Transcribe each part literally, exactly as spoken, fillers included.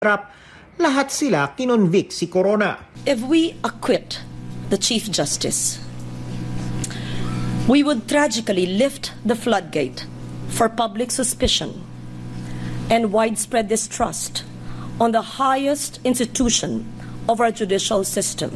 lahat sila kinonvict si Corona. If we acquit the Chief Justice, we would tragically lift the floodgate for public suspicion and widespread distrust on the highest institution of our judicial system.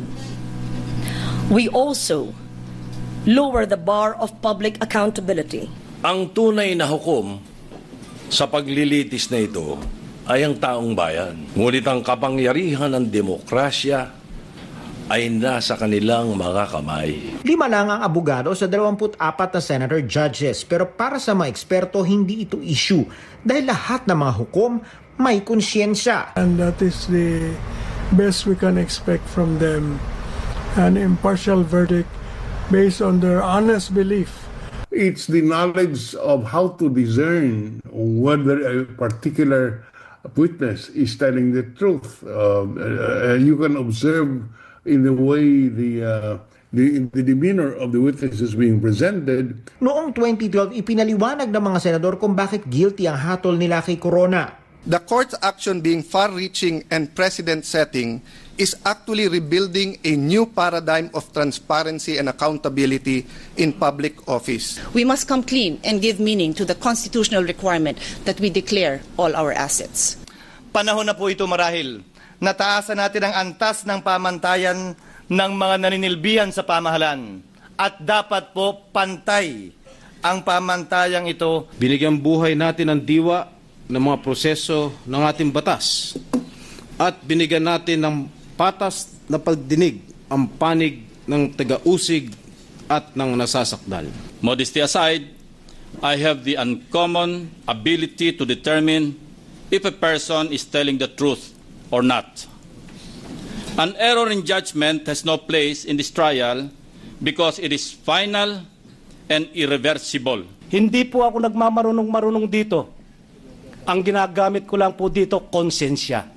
We also lower the bar of public accountability. Ang tunay na hukom sa paglilitis na ito ay ang taong bayan. Ngunit ang kapangyarihan ng demokrasya ay nasa kanilang mga kamay. Lima lang ang abogado sa dalawampu't apat na senator judges, pero para sa mga eksperto, hindi ito issue dahil lahat ng mga hukom may konsyensya. And that is the best we can expect from them, an impartial verdict based on their honest belief. It's the knowledge of how to discern whether a particular witness is telling the truth. Uh, uh, you can observe in the way the, uh, the the demeanor of the witness is being presented. Noong twenty twelve, ipinaliwanag ng mga senador kung bakit guilty ang hatol nila kay Corona. The court's action being far-reaching and precedent-setting is actually rebuilding a new paradigm of transparency and accountability in public office. We must come clean and give meaning to the constitutional requirement that we declare all our assets. Panahon na po ito marahil. Nataasan natin ang antas ng pamantayan ng mga naninilbihan sa pamahalaan. At dapat po pantay ang pamantayang ito. Binigyan buhay natin ang diwa ng mga proseso ng ating batas. At binigyan natin ng patas na pagdinig ang panig ng taga-usig at ng nasasakdal. Modesty aside, I have the uncommon ability to determine if a person is telling the truth or not. An error in judgment has no place in this trial because it is final and irreversible. Hindi po ako nagmamarunong-marunong dito. Ang ginagamit ko lang po dito, konsensya.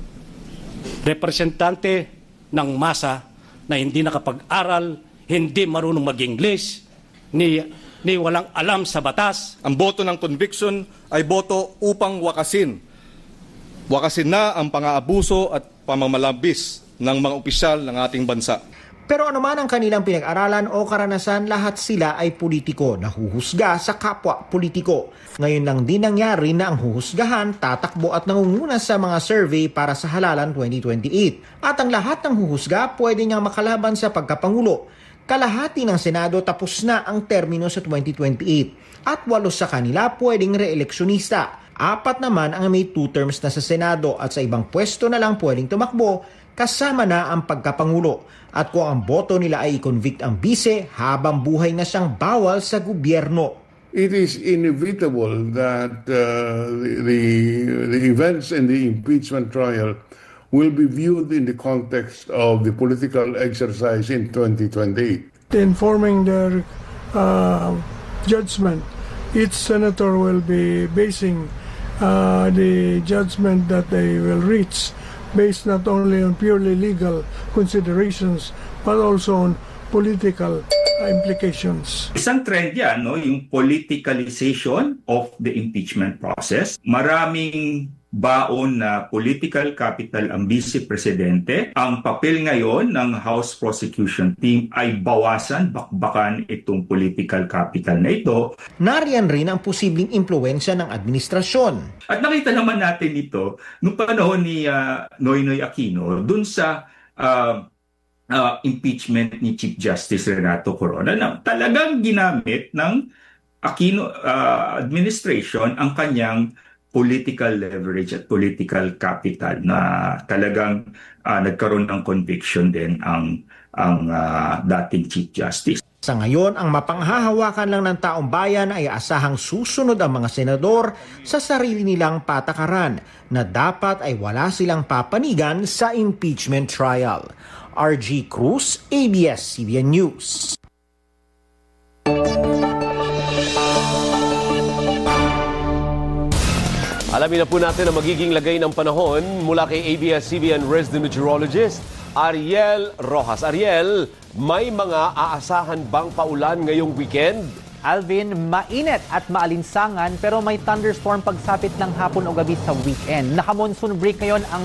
Representante ng masa na hindi nakapag-aral, hindi marunong mag-English, ni, ni walang alam sa batas. Ang boto ng conviction ay boto upang wakasin. Wakasin na ang pang-aabuso at pamamalabis ng mga opisyal ng ating bansa. Pero ano man ang kanilang pinag-aralan o karanasan, lahat sila ay politiko na huhusga sa kapwa politiko. Ngayon lang din nangyari na ang huhusgahan tatakbo at nangunguna sa mga survey para sa halalan twenty twenty-eight. At ang lahat ng huhusga pwede niyang makalaban sa pagkapangulo. Kalahati ng Senado tapos na ang termino sa twenty twenty-eight at walo sa kanila pwedeng reeleksyonista. Apat naman ang may two terms na sa Senado at sa ibang pwesto na lang pwedeng tumakbo kasama na ang pagkapangulo. At kung ang boto nila ay i-convict ang bise, habang buhay na siyang bawal sa gobyerno. It is inevitable that uh, the, the events in the impeachment trial will be viewed in the context of the political exercise in twenty twenty-eight. Informing their uh, judgment, each senator will be basing uh, the judgment that they will reach based not only on purely legal considerations but also on political implications. Isang trend yan, no? Yung politicalization of the impeachment process. Maraming baon na political capital ang vice-presidente. Ang papel ngayon ng House Prosecution Team ay bawasan, bakbakan itong political capital na ito. Nariyan rin ang posibleng impluwensya ng administrasyon. At nakita naman natin ito noong panahon ni uh, Noynoy Aquino dun sa uh, uh, impeachment ni Chief Justice Renato Corona na talagang ginamit ng Aquino uh, administration ang kanyang political leverage at political capital na talagang uh, nagkaroon ng conviction din ang ang uh, dating Chief Justice. Sa ngayon, ang mapanghahawakan lang ng taong bayan ay asahang susunod ang mga senador sa sarili nilang patakaran na dapat ay wala silang papanigan sa impeachment trial. R G Cruz, A B S C B N News. Alamin na po natin ang magiging lagay ng panahon mula kay A B S C B N resident meteorologist Ariel Rojas. Ariel, may mga aasahan bang paulan ngayong weekend? Alvin, mainit at maalinsangan pero may thunderstorm pagsapit ng hapon o gabi sa weekend. Naka-monsoon break ngayon ang